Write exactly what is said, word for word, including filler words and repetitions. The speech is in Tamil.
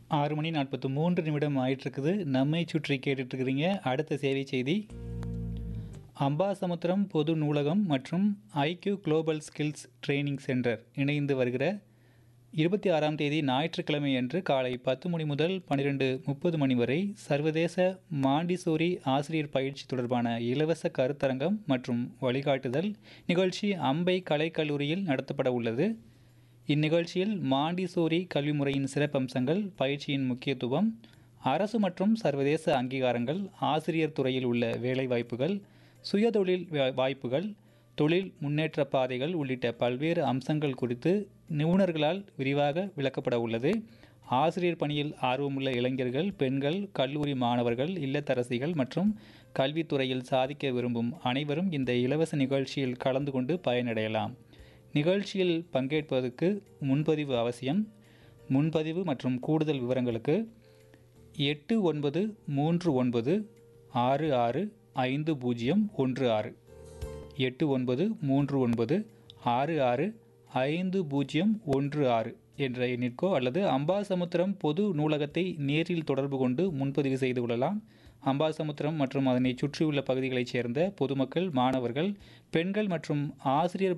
ஆறு மணி நாற்பத்தி மூன்று நிமிடம் ஆயிட்டிருக்குது. நம்மை சுற்றி கேட்டுட்ருக்கிறீங்க. அடுத்த சேவை செய்தி. அம்பாசமுத்திரம் பொது நூலகம் மற்றும் IQ global skills training centre இணைந்து வருகிற இருபத்தி ஆறாம் தேதி ஞாயிற்றுக்கிழமை அன்று காலை பத்து மணி முதல் பன்னிரெண்டு முப்பது மணி வரை சர்வதேச மாண்டிசோரி ஆசிரியர் பயிற்சி தொடர்பான இலவச கருத்தரங்கம் மற்றும் வழிகாட்டுதல் நிகழ்ச்சி அம்பை கலைக்கல்லூரியில் நடத்தப்பட உள்ளது. இந்நிகழ்ச்சியில் மாண்டிசோரி கல்வி முறையின் சிறப்பம்சங்கள், பயிற்சியின் முக்கியத்துவம், அரசு மற்றும் சர்வதேச அங்கீகாரங்கள், ஆசிரியர் துறையில் உள்ள வேலைவாய்ப்புகள், சுயதொழில் வாய்ப்புகள், தொழில் முன்னேற்ற பாதைகள் உள்ளிட்ட பல்வேறு அம்சங்கள் குறித்து நிபுணர்களால் விரிவாக விளக்கப்பட உள்ளது. ஆசிரியர் பணியில் ஆர்வமுள்ள இளைஞர்கள், பெண்கள், கல்லூரி மாணவர்கள், இல்லத்தரசிகள் மற்றும் கல்வித்துறையில் சாதிக்க விரும்பும் அனைவரும் இந்த இலவச நிகழ்ச்சியில் கலந்து கொண்டு பயனடையலாம். நிகழ்ச்சியில் பங்கேற்பதற்கு முன்பதிவு அவசியம். முன்பதிவு மற்றும் கூடுதல் விவரங்களுக்கு எட்டு ஒன்பது மூன்று ஒன்பது ஆறு ஆறு ஐந்து பூஜ்ஜியம் ஒன்று ஆறு எட்டு ஒன்பது மூன்று ஒன்பது ஆறு ஆறு ஐந்து பூஜ்ஜியம் ஒன்று ஆறு என்ற எண்ணிற்கோ அல்லது அம்பாசமுத்திரம் பொது நூலகத்தை நேரில் தொடர்பு கொண்டு முன்பதிவு செய்து கொள்ளலாம். அம்பாசமுத்திரம் மற்றும் அதனை சுற்றியுள்ள பகுதிகளைச் சேர்ந்த பொதுமக்கள், மாணவர்கள், பெண்கள் மற்றும் ஆசிரியர்